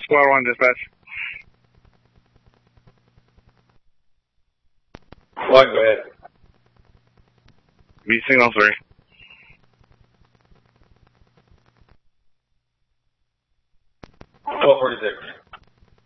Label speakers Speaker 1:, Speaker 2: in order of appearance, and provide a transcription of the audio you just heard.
Speaker 1: Squad 1 dispatch.
Speaker 2: One, go ahead.
Speaker 1: Meet signal 3.
Speaker 2: Twelve 46.